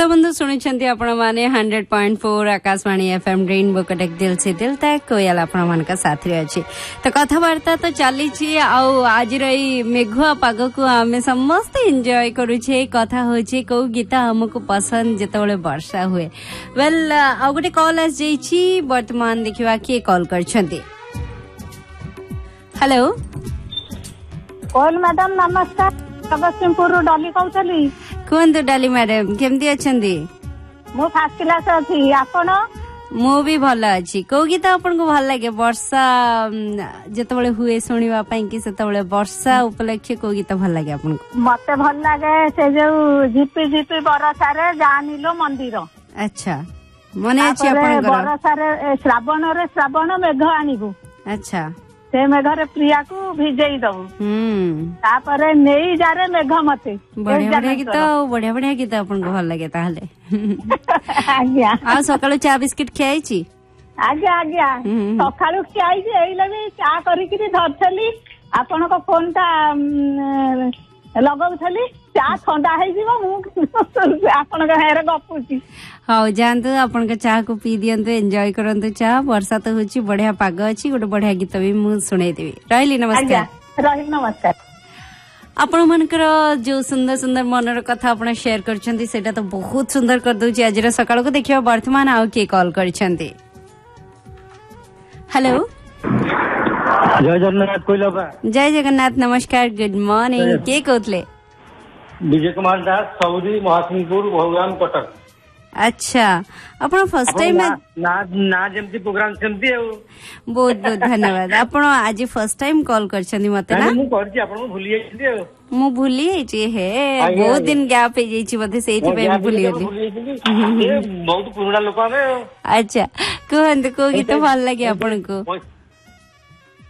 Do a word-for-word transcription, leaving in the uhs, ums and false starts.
श्रोता बंधु शुणुंट आपण मैंने hundred point four Akashvani FM rainbow Cuttack दिल से दिल तक कोयल आपण मान साथ रे अच्छी तो कथबार्ता तो चली आज मेघुआ पाग को आम समस्त एंजॉय करुचे कथा होचे को गीत हमको पसंद जिते वर्षा हुए वेल आ गोटे कॉल आस जाइछि वर्तमान देखिबा किए कॉल करछंती। हेलो कॉल मैडम नमस्कार जगतसिंहपुर डॉली कहतली कुहतु डाली मैडम केमती अच्छी मु फर्स्ट क्लास अच्छी आपण मु भी भल अच्छी कौ गीत आपन को भल लगे वर्षा जिते हुए शुणा कि से वर्षा उपलक्षे कौ गीत भल लगे आपन को मते भल लगे से जो झिपी झिपी बरसा रे जानिलो मंदिर। अच्छा मने अछि आपन बरसा रे श्रावण रे श्रावण मेघ आनिबु। अच्छा से मेघरे प्रिया को भिजेई दऊ तापरे नेई जारे मेघ मते बढ़िया बढ़िया गीत बढ़िया बढ़िया गीत आपन को भल लगे ताहले आज्ञा आ सकाळु चा बिस्किट खाइछि आज्ञा आज्ञा सकाळु खाइछि एई लगे चा करी कि धरथली आपन को फोन ता लगाउथली चा ठंडा हेइ जीवो मु आपन को हेरे गपुची। हाँ जानतु आपन का चाह को पी दियंतु एंजॉय करंतु चाह वर्षा तो होची बढ़िया पाग अछि गोटे बढ़िया गीत भी मु सुनाई देबी रहली नमस्कार रहली नमस्कार। आपण मनकर जो सुंदर सुंदर मनर कथा आपण शेयर करछंती सेटा तो बहुत सुंदर कर दोची आज सकाळ को देखियो वर्तमान आउ के कॉल करछंती। हेलो जय जगन्नाथ कोइलाबा जय जगन्नाथ नमस्कार गुड मॉर्निंग के कहतले विजय कुमार दास सौदी महासिंहपुर भगवान कटक। अच्छा आपण फर्स्ट टाइम ना ना जेमती प्रोग्राम सेमती बहुत बहुत धन्यवाद आपण आज फर्स्ट टाइम कॉल करछनी मते ना मु करछि आपण भूली जाइछि मु भूली जाइछि हे बहुत दिन गैप हे जाइछि बथे सेति पे भूली गेली बहुत पुराना लोक हमें। अच्छा कहंत को गीत भल लागे आपण को